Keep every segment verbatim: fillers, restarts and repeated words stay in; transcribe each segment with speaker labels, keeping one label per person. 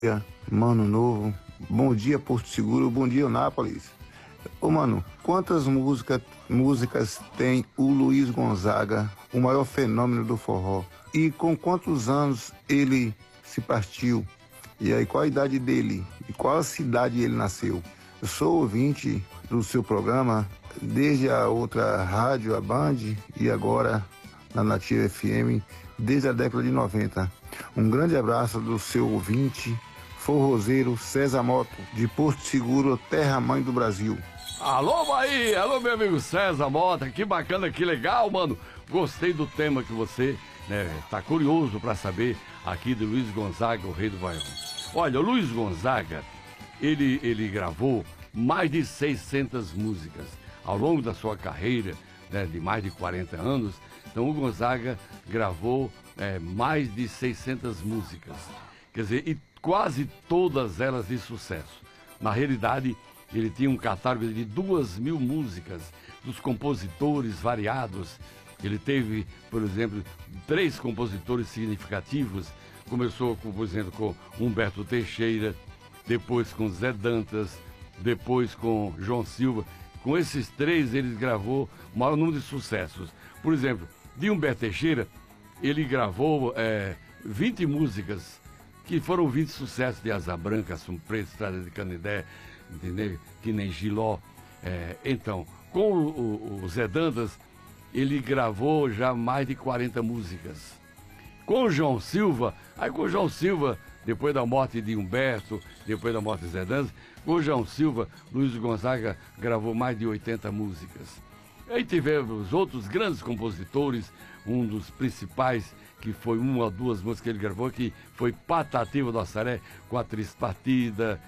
Speaker 1: dia, Mano Novo. Bom dia, Porto Seguro. Bom dia, Eunápolis. Ô, mano, quantas música, músicas tem o Luiz Gonzaga, o maior fenômeno do forró? E com quantos anos ele se partiu? E aí, qual a idade dele? E qual a cidade ele nasceu? Eu sou ouvinte do seu programa desde a outra rádio, a Band, e agora na Nativa F M, desde a década de noventa. Um grande abraço do seu ouvinte, forrozeiro César Moto, de Porto Seguro, terra-mãe do Brasil.
Speaker 2: Alô, Bahia! Alô, meu amigo César Mota, que bacana, que legal, mano. Gostei do tema que você, né, tá curioso para saber aqui do Luiz Gonzaga, o rei do Baião. Olha, o Luiz Gonzaga, ele, ele gravou mais de seiscentas músicas ao longo da sua carreira, né, de mais de quarenta anos. Então, o Gonzaga gravou é, mais de seiscentas músicas. Quer dizer, e quase todas elas de sucesso. Na realidade, ele tinha um catálogo de duas mil músicas dos compositores variados. Ele teve, por exemplo, três compositores significativos. Começou, por exemplo, com Humberto Teixeira, depois com Zé Dantas, depois com João Silva. Com esses três, ele gravou o maior número de sucessos. Por exemplo, de Humberto Teixeira, ele gravou é, vinte músicas, que foram vinte sucessos de Asa Branca, Assum Preto, Estrada de Canindé, entendeu? Que nem Giló. É, então, com o, o, o Zé Dantas, ele gravou já mais de quarenta músicas. Com o João Silva, aí com o João Silva, depois da morte de Humberto, depois da morte de Zé Dantas, com o João Silva, Luiz Gonzaga gravou mais de oitenta músicas. Aí tivemos outros grandes compositores, um dos principais, que foi uma ou duas músicas que ele gravou, que foi Patativa do Assaré, com a Atriz Partida,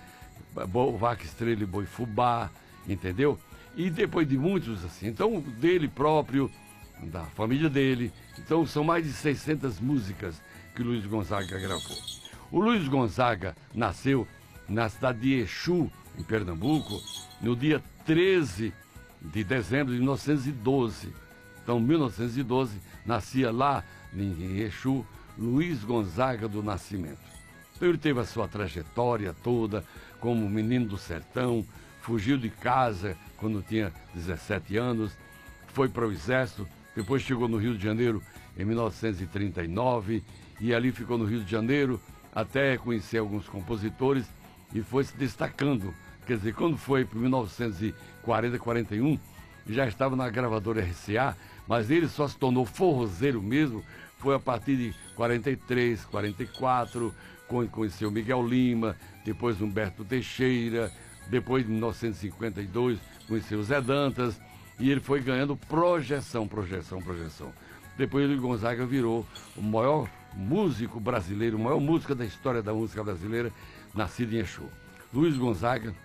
Speaker 2: Vaca Estrela e Boi Fubá, entendeu? E depois de muitos assim, então dele próprio, da família dele, então são mais de seiscentas músicas que o Luiz Gonzaga gravou. O Luiz Gonzaga nasceu na cidade de Exu, em Pernambuco, no dia treze de dezembro de mil novecentos e doze. Então, mil novecentos e doze, nascia lá em Exu, Luiz Gonzaga do Nascimento. Então, ele teve a sua trajetória toda como menino do sertão, fugiu de casa quando tinha dezessete anos, foi para o Exército, depois chegou no Rio de Janeiro em mil novecentos e trinta e nove, e ali ficou no Rio de Janeiro até conhecer alguns compositores e foi se destacando. Quer dizer, quando foi para mil novecentos e quarenta, quarenta e um, já estava na gravadora R C A, mas ele só se tornou forrozeiro mesmo, foi a partir de quarenta e três, quarenta e quatro, conheceu Miguel Lima, depois Humberto Teixeira, depois de mil novecentos e cinquenta e dois conheceu Zé Dantas, e ele foi ganhando projeção, projeção, projeção. Depois o Gonzaga virou o maior músico brasileiro, o maior músico da história da música brasileira, nascido em Exu. Luiz Gonzaga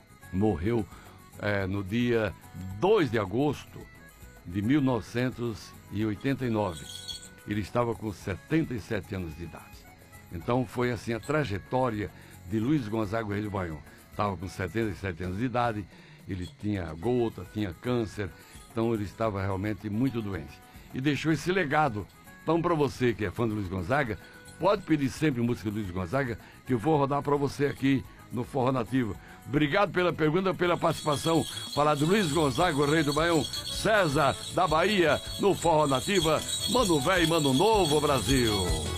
Speaker 2: morreu é, no dia dois de agosto de mil novecentos e oitenta e nove. Ele estava com setenta e sete anos de idade. Então foi assim a trajetória de Luiz Gonzaga, o rei do Baião. Estava com setenta e sete anos de idade, ele tinha gota, tinha câncer, então ele estava realmente muito doente. E deixou esse legado. Então, para você que é fã do Luiz Gonzaga, pode pedir sempre música do Luiz Gonzaga, que eu vou rodar para você aqui no Forró Nativo. Obrigado pela pergunta, pela participação. Falar do Luiz Gonzaga, o rei do Baião, César da Bahia, no Forró Nativa. Mano velho, mano novo, Brasil.